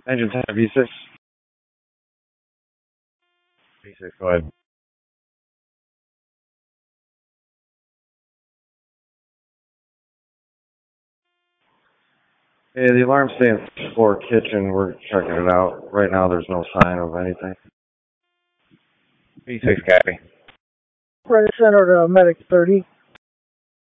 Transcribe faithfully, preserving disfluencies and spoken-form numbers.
Engine ten, V six. V six, go ahead. Hey, the alarm's saying floor kitchen. We're checking it out. Right now, there's no sign of anything. V six, copy. Right, Center to Medic thirty.